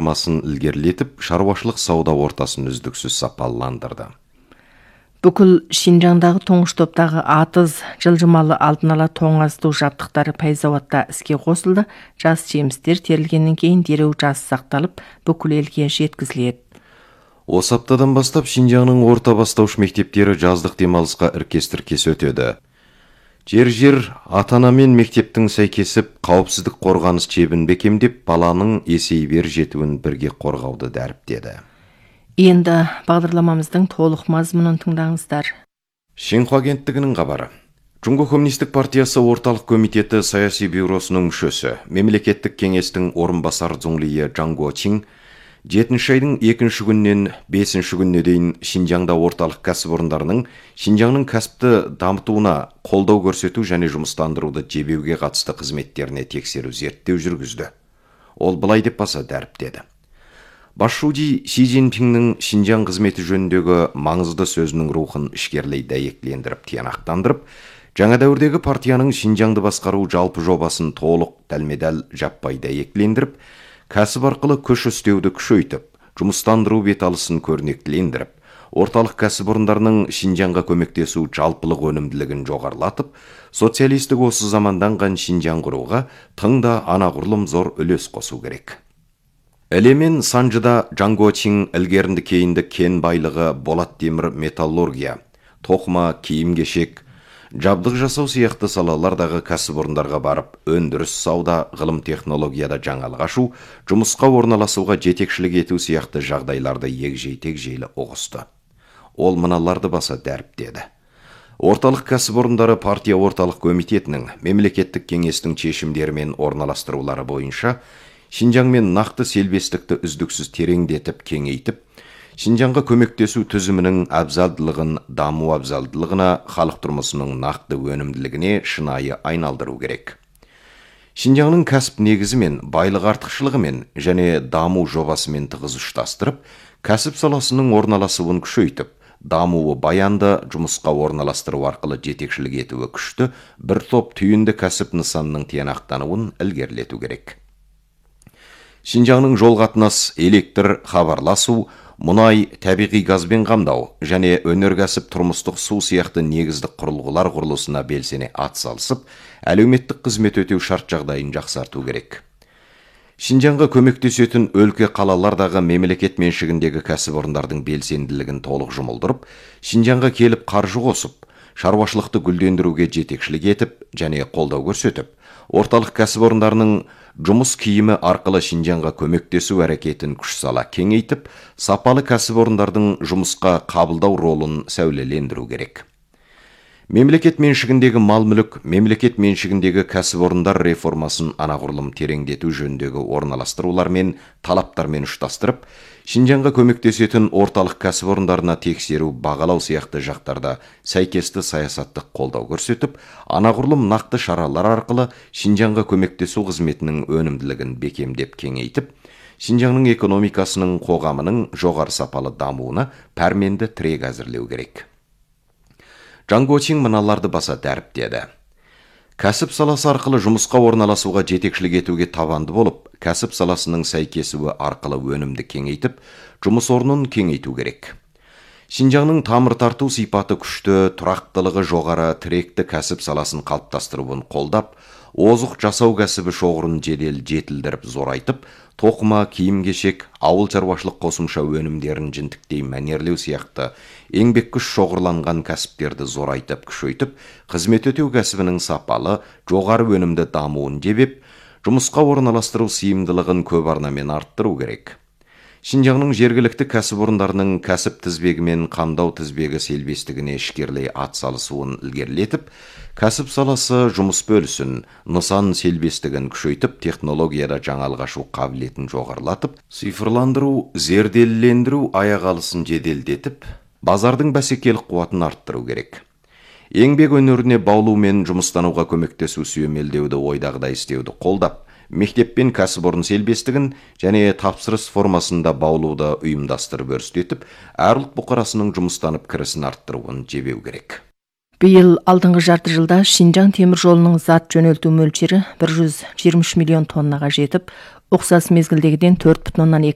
реформасын ілгерілетіп, шаруашылық сауда ортасын үздіксіз сапаландырды. Бүкіл Шинжаңдағы тоңыш топтағы атыз жылжымалы алдын ала тоңазыту жабдықтары пайзауатта іске қосылды. Жас жемістер терілгеннен кейін дереу жас сақталып, бүкіл елге жеткізіледі. Осы аптадан бастап Шинжаңның орта бастауыш мектептері жаздық демалысқа іркес-тіркес өтеді. Жер ата-ана мен мектептің сәйкесіп, қауіпсіздік қорғаныс чебін бекемдеп, баланың есейбер жетуін бірге қорғауды дәріптеді. Енді бағдарламамыздың толық мазмұнын тыңдаңыздар. Шинхуа агенттігінің хабары. Чуңго коммунистік партиясы орталық комитеті саяси бюросының мүшесі, мемлекеттік кеңестің орынбасар Цзунлие Чжанго Чин 7-ші айдың 2-ші күннен 5-ші күніне дейін Шинжаңда орталық кәсіпорындарының Шинжаңның кәсіпті дамытуына қолдау көрсету және жұмыстандыруды жебеуге қатысты қызметтеріне тексеру зерттеу жүргізді. Ол былай деп баса дәріптеді. Басшуди Си Цзиньпиннің Шинжаң қызметі жөніндегі маңызды сөзінің рухын ішкерлей дәйектілендіріп, тиянақтандырып, жаңа дәуірдегі партияның Шинжаңды басқару жалпы жобасын толық дәлме-дәл жаппай дәйектілендіріп, кәсіп арқылы күш істеуді күшейтіп, жұмыстандыру беталысын көрнектілендіріп, орталық кәсіпорындарының Шинжаңға көмектесу жалпылық өнімділігін жоғарылатып, социалистік осы заманданған Шинжаң құруға тың да анағұрлым зор үлес қосу керек. Әлемен Санжыда Чжанго Чин ілгерінді кейінді кен байлығы, болат темір металлургия, тоқыма, киім-кешек, жабдық жасау сияқты салалардағы кәсіпорындарға барып, өндіріс, сауда, ғылым технологияда жаңалық ашу, жұмысқа орналасуға жетекшілік ету сияқты жағдайларды егжей-тегжейлі ұғысты. Ол мыналарды баса дәріптеді. Орталық кәсіпорындары партия орталық комитетінің мемлекеттік кеңестің шешімдерімен орналастырулары бойынша Шинжаңмен нақты селбестікті үздіксіз тереңдетіп, кеңейтіп, Шинжаңға көмектесу түзімінің абзалдылығын даму абзалдылығына, халық тұрмысының нақты өнімділігіне шынайы айналдыру керек. Шинжаңның кәсіп негізімен, байлық артықшылығымен және даму жобасымен тығыз ұштастырып, кәсіп саласының орналасуын күшейтіп, дамуы баянды жұмысқа орналастыру арқылы жетекшілік етуі күшті бір топ түйінді кәсіп нысанының тиянақтануын ілгерілету керек. Шинжаңның жол қатынас, электр, хабарласу, мұнай, табиғи газбен қамдау және өнеркәсіп тұрмыстық су сияқты негіздік құрылғылар құрылысына белсене атсалысып, әлеуметтік қызмет өтеу шарт жағдайын жақсарту керек. Шинжаңға көмектесетін өлке қалалардағы мемлекет меншігіндегі кәсіпорындардың белсенділігін толық жұмылдырып, Шинжаңға келіп қаржы қосып, шаруашылықты гүлдендіруге жетекшілік етіп және қолдау көрсетіп, орталық кәсіпорындарының жұмыс киімі арқылы Шинжаңға көмектесу әрекетін күш сала кеңейтіп, сапалы кәсіпорындардың жұмысқа қабылдау ролын сәулелендіру керек. Мемлекет меншігіндегі мал-мүлік, мемлекет меншігіндегі кәсіпорындар реформасын анағұрлым тереңдету жөніндегі орналастырулар мен талаптармен ұштастырып, Шинжаңға көмектесетін орталық кәсіпорындарына тексеру, бағалау сияқты жақтарда сәйкесті саясаттық қолдау көрсетіп, анағұрлым нақты шаралар арқылы Шинжаңға көмектесу қызметінің өнімділігін бекемдеп кеңейтіп, Шинжаңның экономикасының, қоғамының жоғары сапалы дамуына пәрменді тірек әзірлеу керек. Чжанго Чин мыналарды баса дәріптеді. Кәсіп саласы арқылы жұмысқа орналасуға жетекшілік етуге табанды болып, кәсіп саласының сәйкесуі арқылы өнімді кеңейтіп, жұмыс орнын кеңейту керек. Шинжаңның тамыр тарту сипаты күшті, тұрақтылығы жоғары, тіректі кәсіп саласын қалыптастыруын қолдап, озық жасау кәсібі шоғырын жедел жетілдіріп зорайтып, тоқыма, киім-кешек, ауыл шаруашылық қосымша өнімдерін жінтіктей мәнерлеу сияқты еңбек күш шоғырланған кәсіптерді зорайтып, күшейтіп, қызмет өтеу кәсібінің сапалы, жоғары өнімді дамуын жебеп, жұмысқа орналастыру сыйымдылығын көп арнамен арттыру керек. Шинжаңның жергілікті кәсіпорындарының кәсіп тізбегі мен қамдау тізбегі селбестігіне ішкерлей атсалысуын ілгерілетіп, кәсіп саласы жұмыс бөлісін, нысан селбестігін күшейтіп, технологияда жаңалық ашу қабілетін жоғарылатып, цифрландыру, зерделілендіру аяқ алысын жеделдетіп, базардың бәсекелік қуатын арттыру керек. Еңбек өнеріне баулу мен жұмыстануға көмектесу сүйемелдеуді ойдағыдай істеуді қолдап, мектеппен кәсіпорын селбестігін және тапсырыс формасында баулуды ұйымдастырып өрістетіп, әрлік бұқарасының жұмыстанып кірісін арттыруын жебеу керек. Биыл алдыңғы жарты жылда Шинжаң темір жолының зат жөнелту мөлшері 123 миллион тоннаға жетіп, ұқсас мезгілдегіден 4,2